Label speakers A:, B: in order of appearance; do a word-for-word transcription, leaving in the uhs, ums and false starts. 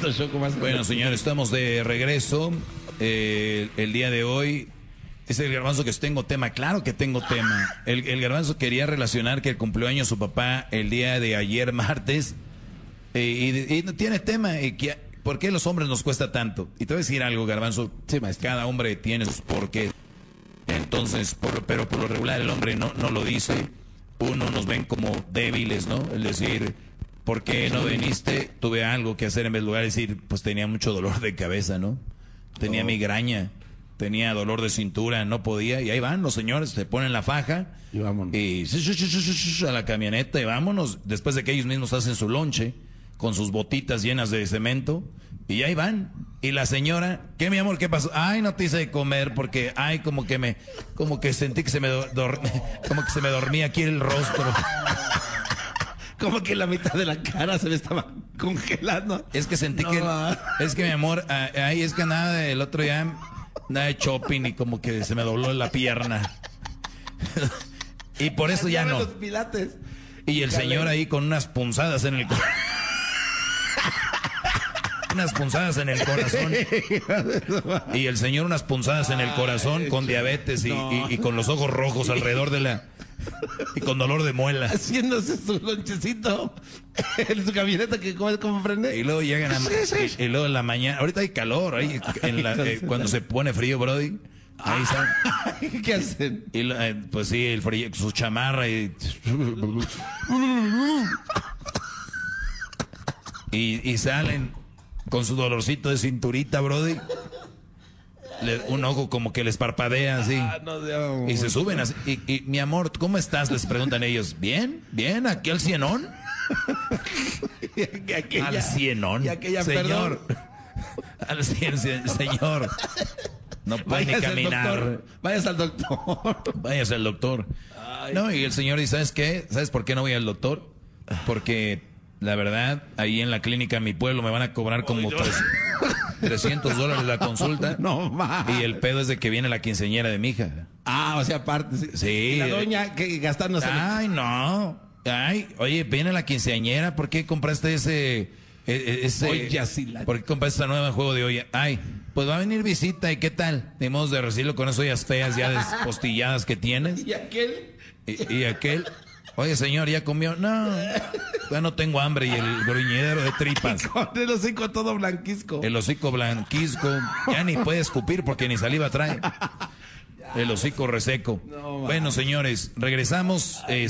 A: Esto Choco más.
B: Bueno, señores, estamos de regreso. Eh, el día de hoy es el Garbanzo que tengo tema. Claro que tengo tema. El, el Garbanzo quería relacionar que el cumpleaños de su papá el día de ayer, martes, eh, y, y tiene tema. Y que, ¿por qué a los hombres nos cuesta tanto? Y te voy a decir algo, Garbanzo.
A: Sí, maestro.
B: Cada hombre tiene sus porqués. Entonces, por, pero por lo regular el hombre no, no lo dice. Uno nos ven como débiles, ¿no? Es decir, ¿por qué no viniste? Tuve algo que hacer en vez de lugar de decir, pues tenía mucho dolor de cabeza, ¿no? Tenía oh. migraña, tenía dolor de cintura, no podía. Y ahí van los señores, se ponen la faja
A: y vámonos.
B: Y a la camioneta y vámonos. Después de que ellos mismos hacen su lonche con sus botitas llenas de cemento. Y ahí van. Y la señora, ¿qué, mi amor? ¿Qué pasó? Ay, no te hice de comer porque, ay, como que me, como que sentí que se me, do, dor, como que se me dormía aquí el rostro.
A: Como que la mitad de la cara se me estaba congelando.
B: Es que sentí no, que, va. es que mi amor, ay, es que nada, el otro día, nada de shopping y como que se me dobló la pierna. Y por eso ya no.
A: Los pilates.
B: Y el señor ahí con unas punzadas en el corazón. Unas punzadas en el corazón. Y el señor unas punzadas en el corazón con diabetes y, no. y, y con los ojos rojos alrededor de la... Y con dolor de muela.
A: Haciéndose su lonchecito en su camioneta que come como frene.
B: Y luego llegan a... Y, y luego en la mañana... Ahorita hay calor, ahí, en la, eh, cuando se pone frío, Brody. Ahí
A: están. ¿Qué hacen?
B: Y, eh, pues sí, el frío, su chamarra y... y... Y salen con su dolorcito de cinturita, Brody. Le, un ojo como que les parpadea así. Ah, no, y se suben así. Y, y, mi amor, ¿cómo estás? Les preguntan ellos. ¿Bien? ¿Bien? ¿Aquí al cienón?
A: y aquella,
B: al cienón.
A: Y aquella,
B: señor. Al cien, señor. No puede ni caminar.
A: Vayas al doctor.
B: Vayas al doctor. Ay, no, y el señor dice, ¿sabes qué? ¿Sabes por qué no voy al doctor? Porque, la verdad, ahí en la clínica en mi pueblo me van a cobrar como oh, tres, trescientos dólares la consulta.
A: No, ma.
B: Y el pedo es de que viene la quinceañera de mi hija.
A: Ah, o sea, aparte. Sí.
B: sí.
A: Y la doña que gastándose.
B: Ay, no. Ay, oye, viene la quinceañera. ¿Por qué compraste ese... ese
A: Oye, sí la...
B: ¿Por qué compraste esta nueva juego de olla? Ay, pues va a venir visita. ¿Y qué tal? De modo de recibirlo con esas ollas feas ya despostilladas que tienes.
A: ¿Y aquel?
B: Y, y aquel... Oye, señor, ¿ya comió? No, ya no tengo hambre. Y el gruñidero de tripas.
A: Con el hocico todo blanquisco.
B: El hocico blanquisco. Ya ni puede escupir porque ni saliva trae. El hocico reseco. No, bueno, señores, regresamos. Eh,